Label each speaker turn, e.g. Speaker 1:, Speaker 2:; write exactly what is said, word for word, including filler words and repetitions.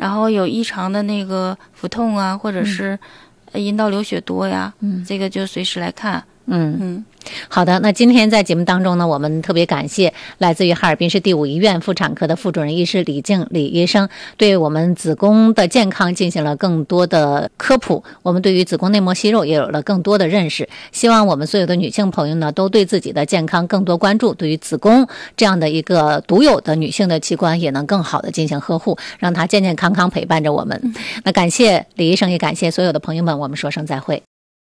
Speaker 1: 然后有异常的那个腹痛啊，或者是阴道流血多呀，嗯，这个就随时来看。
Speaker 2: 嗯嗯，好的。那今天在节目当中呢，我们特别感谢来自于哈尔滨市第五医院妇产科的副主任医师李静李医生，对我们子宫的健康进行了更多的科普，我们对于子宫内膜息肉也有了更多的认识。希望我们所有的女性朋友呢，都对自己的健康更多关注，对于子宫这样的一个独有的女性的器官，也能更好的进行呵护，让它健健康康陪伴着我们。那感谢李医生，也感谢所有的朋友们，我们说声再会。